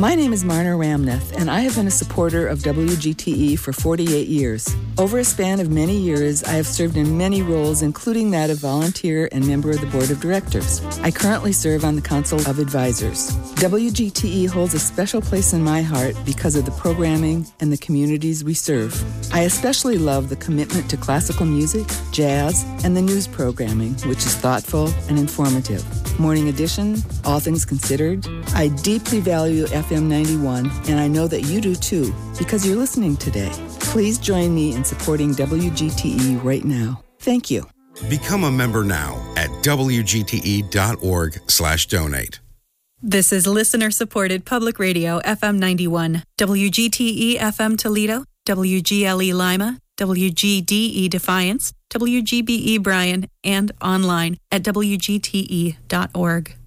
My name is Marna Ramnath, and I have been a supporter of WGTE for 48 years. Over a span of many years, I have served in many roles, including that of volunteer and member of the Board of Directors. I currently serve on the Council of Advisors. WGTE holds a special place in my heart because of the programming and the communities we serve. I especially love the commitment to classical music, jazz, and the news programming, which is thoughtful and informative. Morning Edition, All Things Considered. I deeply value FM 91, and I know that you do too, because you're listening today. Please join me in supporting WGTE right now. Thank you. Become a member now at WGTE.org/donate. This is listener-supported public radio, FM 91, WGTE FM Toledo, WGLE Lima, WGDE Defiance, WGBE Bryan, and online at WGTE.org.